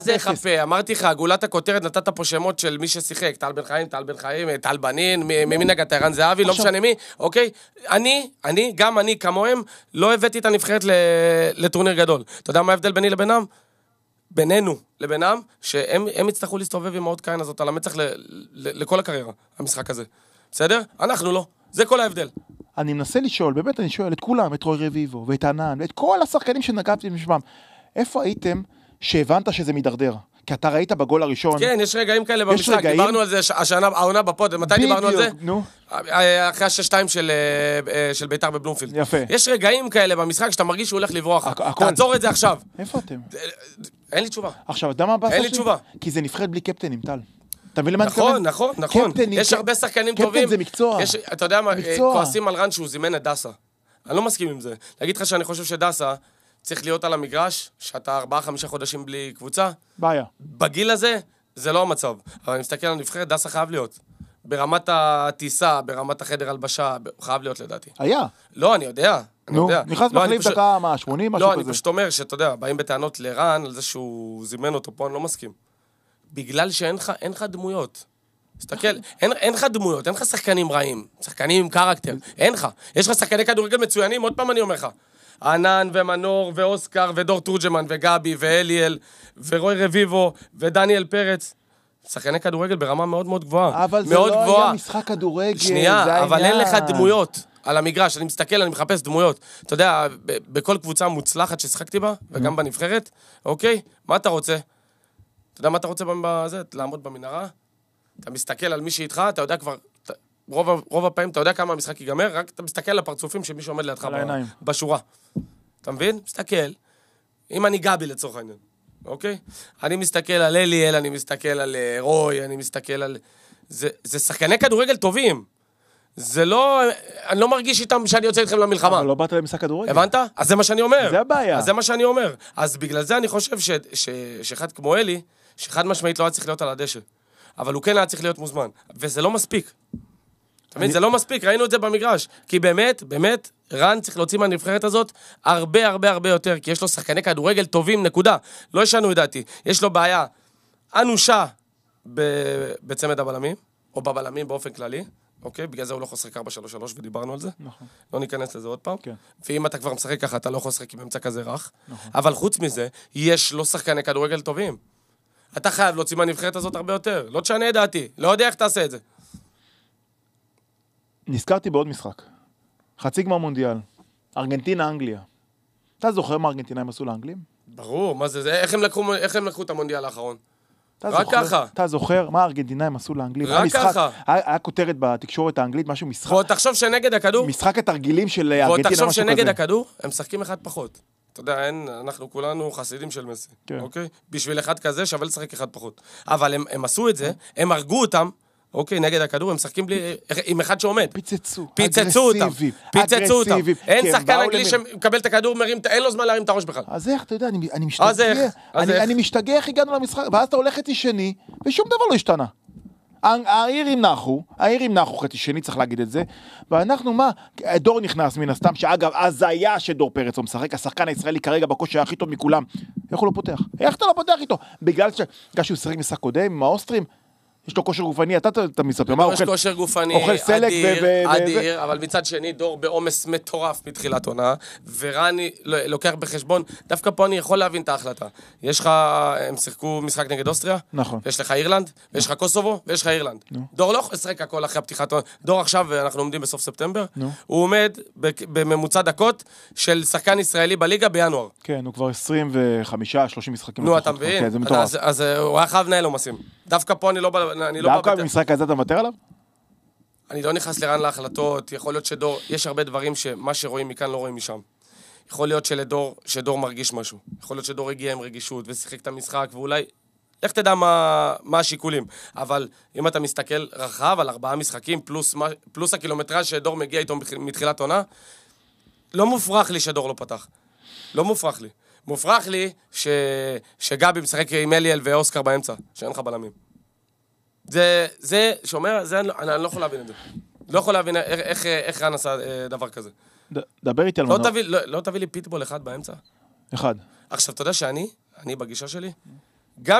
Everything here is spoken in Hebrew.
זה חפה, אמרתי לך, גולת הכותרת נתת פה שמות של מי ששיחק, טל בן חיים, טל בנין, מי נגעת, ערן זהבי, לא משנה מי, אוקיי? גם אני כמוהם, לא הבאתי את הנבחרת לטורניר גדול. אתה יודע מה ההבדל בינינו לבינם, שהם יצטרכו להסתובב עם העוד קין הזאת על המצח לכל הקריירה, המשחק הזה. בסדר? אנחנו לא. זה כל ההבדל. אני מנסה לשאול, באמת אני שואל את כולם, את רוי רביבו ואת ענן, ואת כל השחקנים שנגעתי בשמם. איפה הייתם שהבנת שזה מדרדר? כי אתה ראית בגול הראשון. כן, יש רגעים כאלה במשחק, דיברנו על זה העונה בפוד, מתי דיברנו על זה? נו. אחרי ה-6-2 של ביתר בבלומפילד. יפה. יש רגעים כאלה במשחק שאתה מרגיש שהוא הולך לברוח. תעצור את זה עכשיו. איפה אתם? אין לי תשובה. עכשיו, אתה יודע מה הבאסה שלי? אין לי תשובה. כי זה נבחרת בלי קפטנים, טל. אתה מבין למה אני מתכוון? נכון. יש הרבה שחקנים טובים. קפטן זה מקצוע. אתה יודע מה, כועסים על רן שהוא זימן את דסה. אני לא מסכים עם זה. להגיד לך שאני חושב שדסה צריך להיות על המגרש, שאתה 4-5 חודשים בלי קבוצה. בעיה. בגיל הזה, זה לא המצב. אבל אני מסתכל על הנבחרת, דסה חייב להיות. ברמת הטיסה, ברמת החדר הלבשה, חייב להיות לדעתי. היה. לא, אני יודע. נו, נכנס מחליף דקה, 80, משהו לא, כזה. אני פשוט אומר שאתה יודע, באים בטענות לרן, על זה שהוא זימן אותו פה, אני לא מסכים. בגלל שאין לך דמויות. תסתכל, אין לך דמויות, אין לך שחקנים רעים, שחקנים עם קרקטר, אין לך. יש לך שחקני כדורגל מצוינים, עוד פעם אני אומר לך. ענן ומנור ואוסקר ודור תורג'מן וגבי ואליאל ורוי רביבו ודניאל פרץ. שחקני כדורגל ברמה מאוד מאוד גבוהה. אבל זה לא היה משחק כדורגל. שנייה, אבל אין לך דמויות על המגרש. אני מסתכל, אני מחפש דמויות. אתה יודע, בכל קבוצה מוצלחת ששחקתי בה, וגם בנבחרת, אוקיי? מה אתה רוצה? אתה יודע מה אתה רוצה בזה? לעמוד במנהרה? אתה מסתכל על מי שאיתך, אתה יודע כבר, רוב הפעמים אתה יודע כמה המשחק ייגמר, רק אתה מסתכל על הפרצופים של מי שעומד לידך בשורה. אתה מבין? מסתכל. אם אני גבי לצורך העניין, אוקיי? אני מסתכל על אליאל, אני מסתכל על רוי, אני מסתכל על... זה שחקני כדורגל טובים. זה לא... אני לא מרגיש איתם שאני יוצא איתכם למלחמה. אבל לא באת למשחק כדורגל. הבנת? אז זה מה שאני אומר. זה הבעיה. אז זה מה שאני אומר. אז בגלל זה אני חושב שאחד כמו אלי, שאחד משמעית לא היה צריך להיות על הדשא. אבל הוא כן היה צריך להיות מוזמן. וזה לא מספיק. אתה מבין? זה לא מספיק, ראינו את זה במגרש. כי באמת, רן צריך להוציא מהנבחרת הזאת הרבה הרבה הרבה יותר, כי יש לו שחקני כדורגל טובים, נקודה. לא ישנו ידעתי. יש לו בעיה אנושה בצמד הבלמים, או בבלמים באופן כללי, אוקיי? בגלל זה הוא לא יכול לשחק 4-3-3 ודיברנו על זה. נכון. לא ניכנס לזה עוד פעם. כן. ואם אתה כבר משחק ככה, אתה לא יכול לשחק באמצע כזה רך. נכון. אבל חוץ מזה, יש לו שחקני כדורגל טובים. אתה חייב להוציא מהנבחרת הזאת הרבה יותר. לא תשנה את דעתי. לא יודע איך תעשה את זה. נזכרתי בעוד משחק. חצי גמר מונדיאל. ארגנטינה, אנגליה. אתה זוכר מה ארגנטינאים עשו לאנגלים? ברור, מה זה? איך הם לקחו את המונדיאל האחרון? רק ככה. אתה זוכר מה הארגנטינאים עשו לאנגלים? רק ככה. היה כותרת בתקשורת האנגלית, משהו משחק. בוא תחשוב שנגד הכדור... משחק התרגילים של ארגנטינה, משהו כזה. בוא תחשוב שנגד הכדור, הם משחקים אחד פחות. אתה יודע, אנחנו כולנו חסידים של מסי, אוקיי? בשביל אחד כזה שווה לשחק אחד פחות. אבל הם עשו את זה, הם הרגו אותם, אוקיי, נגד הכדור, הם משחקים עם אחד שעומד. פיצצו אותם. אין שחקן אנגלי שמקבל את הכדור, אין לו זמן להרים את הראש בכלל. אז איך, אתה יודע, אני משתגע איך הגענו למשחק, ואז אתה הולך חצי שני, ושום דבר לא השתנה. העירים נחו חצי שני, צריך להגיד את זה, ואנחנו מה, דור נכנס מן הסתם, שאגב, אז היה שדור פרץ הוא משחק, השחקן הישראלי כרגע בקושי הכי טוב מכולם, איך הוא לא פותח? איך אתה לא פותח איתו? בגלל שהוא שחק משחק קודם עם האוסטרים, יש לו כושר גופני, אתה מספר, מה יש כושר גופני, אדיר, אבל מצד שני דור בעומס מטורף מתחילת עונה, ורני לוקח בחשבון, דווקא פה אני יכול להבין את ההחלטה. יש לך, הם שיחקו משחק נגד אוסטריה, נכון. יש לך אירלנד, ויש לך קוסובו, ויש לך אירלנד. דור לא יכול לשחק הכל אחרי הפתיחת עונה. דור עכשיו, אנחנו עומדים בסוף ספטמבר, הוא עומד בממוצע דקות של שחקן ישראלי בליגה בינואר. כן, הוא כבר 25-30 משחקים. נו, אתה מבין? אז הוא היה חייב לנהל עומסים. דווקא פה אני לא דווקא במשחק הזה אתה מוותר עליו? אני לא נכנס לרן להחלטות, יכול להיות שדור, יש הרבה דברים שמה שרואים מכאן לא רואים משם. יכול להיות שדור מרגיש משהו. יכול להיות שדור הגיע עם רגישות ושיחק את המשחק, ואולי, איך תדע מה השיקולים. אבל אם אתה מסתכל רחב על 4 משחקים, פלוס הקילומטרז' שדור מגיע איתו מתחילת עונה, לא מופרך לי שדור לא פתח. לא מופרך לי. מופרך לי שגבי משחק עם אליאל ואוסקר באמצע, שאין לך בלמים. זה שאומר, אני לא יכול להבין את זה. לא יכול להבין איך רן עשה דבר כזה. דבר איתי על מנור. לא תביא לי פיטבול אחד באמצע? אחד. עכשיו, אתה יודע שאני בגישה שלי,